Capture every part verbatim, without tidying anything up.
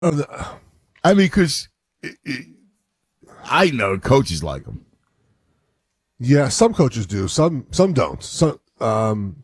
I mean, because I know coaches like him. Yeah, some coaches do. Some some don't. Some um,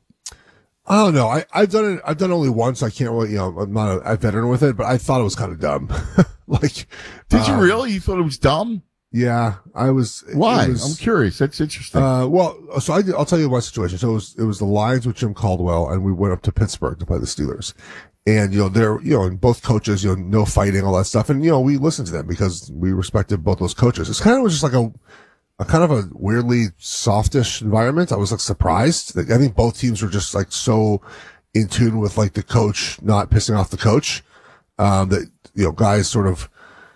I don't know. I I've done it. I've done it only once. I can't really. You know, I'm not a, a veteran with it, but I thought it was kind of dumb. like, did um, you really? You thought it was dumb? Yeah, I was. Why? Was, I'm curious. That's interesting. Uh, well, so I, I'll tell you my situation. So it was it was the Lions with Jim Caldwell, and we went up to Pittsburgh to play the Steelers. And, you know, they're, you know, and both coaches, you know, no fighting, all that stuff. And, you know, we listened to them because we respected both those coaches. It's kind of just like a, a kind of a weirdly softish environment. I was like surprised. Like, I think both teams were just like so in tune with like the coach not pissing off the coach, um, that, you know, guys sort of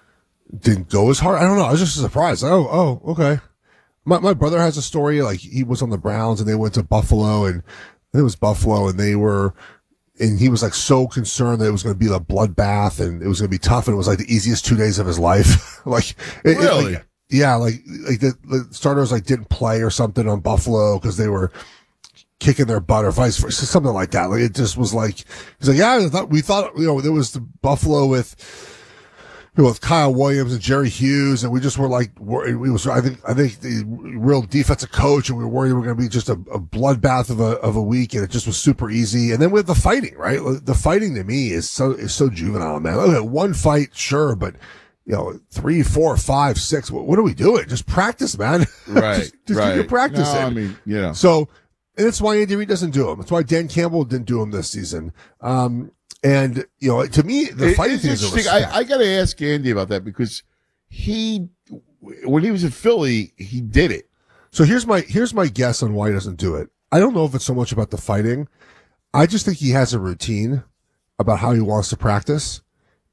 didn't go as hard. I don't know. I was just surprised. Oh, oh, okay. My, my brother has a story. Like, he was on the Browns and they went to Buffalo, and I think it was Buffalo, and they were, and he was like so concerned that it was going to be a bloodbath and it was going to be tough. And it was like the easiest two days of his life. like, it, really? It, like, yeah. Like, like the, the starters like didn't play or something on Buffalo because they were kicking their butt or vice versa, something like that. Like, it just was like, he's like, yeah, I thought, we thought, you know, there was the Buffalo with, you know, with Kyle Williams and Jerry Hughes, and we just were like, we was, I think, I think the real defensive coach, and we were worried we were going to be just a, a bloodbath of a, of a week, and it just was super easy. And then with the fighting, right? The fighting to me is so, is so juvenile, man. Look at one fight, sure, but, you know, three, four, five, six, what, what are we doing? Just practice, man. Right. just just right. get your practice no, in. I mean, you know. So, and that's why Andy Reid doesn't do them. That's why Dan Campbell didn't do them this season. Um, And, you know, to me, the fighting thing is a respect. I, I got to ask Andy about that because he, when he was in Philly, he did it. So here's my, here's my guess on why he doesn't do it. I don't know if it's so much about the fighting. I just think he has a routine about how he wants to practice.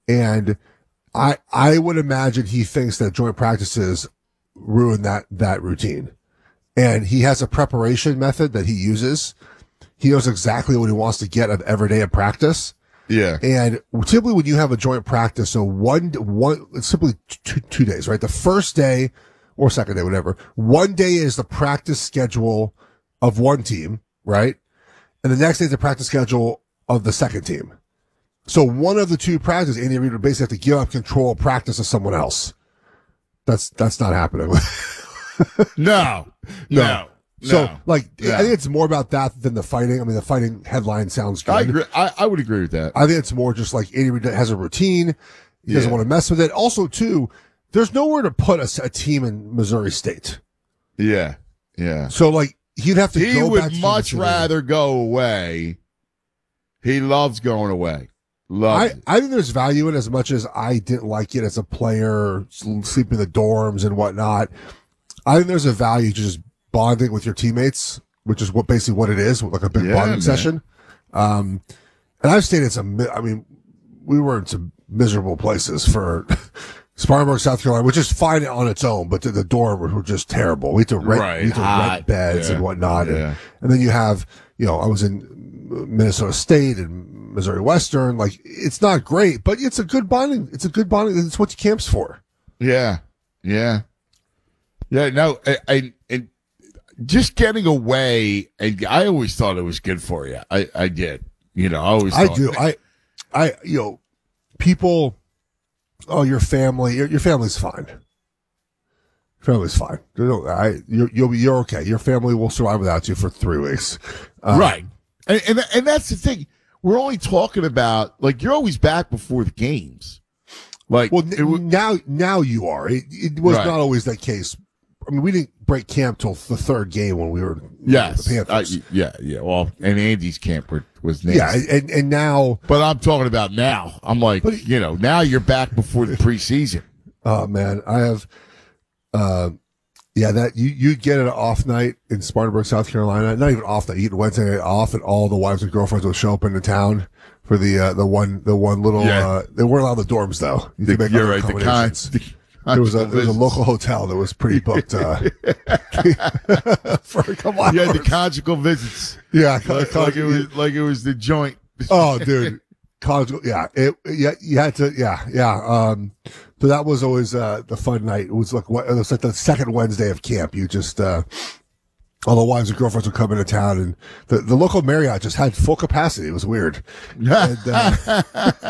And I, I would imagine he thinks that joint practices ruin that, that routine. And he has a preparation method that he uses. He knows exactly what he wants to get of every day of practice. Yeah. And typically when you have a joint practice, so one, one, it's simply two, two days, right? The first day or second day, whatever. One day is the practice schedule of one team, right? And the next day is the practice schedule of the second team. So one of the two practices, Andy Reid would basically have to give up control of practice to someone else. That's, that's not happening. no, no. no. So, no, like, yeah. I think it's more about that than the fighting. I mean, the fighting headline sounds good. I agree. I, I would agree with that. I think it's more just like Andy Reid has a routine. He yeah. doesn't want to mess with it. Also, too, there's nowhere to put a, a team in Missouri State. Yeah, yeah. So, like, he'd have to he go would back to much rather go away. He loves going away. Loves I, it. I think there's value in it as much as I didn't like it as a player, sleeping in the dorms and whatnot. I think there's a value to just bonding with your teammates, which is what basically what it is, like a big yeah, bonding man. session. Um, and I've stayed in some, I mean, we were in some miserable places for Spartanburg, South Carolina, which is fine on its own, but the, the dorms were just terrible. We had to rent, right. we had to Hot. rent beds yeah. and whatnot. Yeah. And, and then you have, you know, I was in Minnesota State and Missouri Western. Like, it's not great, but it's a good bonding. It's a good bonding. It's what camp's for. Yeah. Yeah. Yeah. No, I, I and just getting away, and I always thought it was good for you. I, I did. You know, I always thought. I do. I, I, you know, people, oh, your family, your, your family's fine. Your family's fine. You know, I, you're, you'll be, you're okay. Your family will survive without you for three weeks. Um, right. And, and, and that's the thing. We're only talking about, like, you're always back before the games. Like, well, it w- now, now you are. It, it was right. not always that case. I mean, we didn't break camp till the third game when we were yes, the Panthers. uh, yeah, yeah. Well, and Andy's camp were, was nasty. Yeah, and and now, but I'm talking about now. I'm like, but, you know, now you're back before the preseason. Oh man, I have, uh, yeah, that you you get an off night in Spartanburg, South Carolina. Not even off night. You get Wednesday night off, and all the wives and girlfriends will show up into town for the uh, the one the one little. Yeah. Uh, they weren't allowed the dorms though. You The, could make you're other right. The con- accommodations. the There was a there was a local hotel that was pretty booked. Uh, for a couple hours. You had the conjugal visits. Yeah, like, like it was like it was the joint. Oh, dude, conjugal. Yeah, it. Yeah, you had to. Yeah, yeah. Um, so that was always uh the fun night. It was like what it was like the second Wednesday of camp. You just uh, all the wives and girlfriends would come into town, and the the local Marriott just had full capacity. It was weird. And, uh,